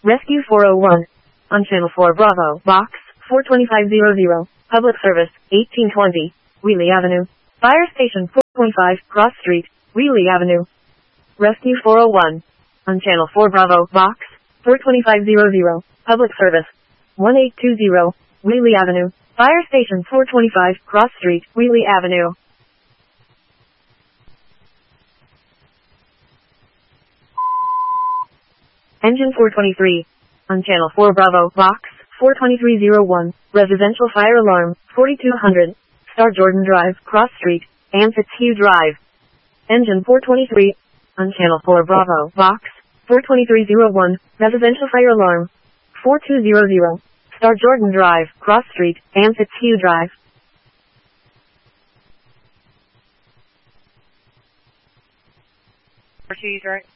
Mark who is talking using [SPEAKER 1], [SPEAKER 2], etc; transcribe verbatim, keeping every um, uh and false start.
[SPEAKER 1] Rescue four oh one. On Channel four Bravo, Box four twenty-five hundred. Public Service, eighteen twenty, Wheelie Avenue. Fire Station four twenty-five, Cross Street, Wheelie Avenue. Rescue four oh one. On Channel four Bravo, Box four twenty-five hundred. Public Service, eighteen twenty, Wheelie Avenue. Fire Station four twenty-five, Cross Street, Wheelie Avenue. Engine four twenty-three. On Channel four Bravo, Box four twenty-three oh one, Residential Fire Alarm, forty-two hundred, Star Jordan Drive, Cross Street, and Fitzhugh Drive. Engine four twenty-three. On Channel four Bravo, Box four twenty-three oh one, Residential Fire Alarm, forty-two hundred, Star Jordan Drive, Cross Street, and Fitzhugh Drive.
[SPEAKER 2] Ortiz, right?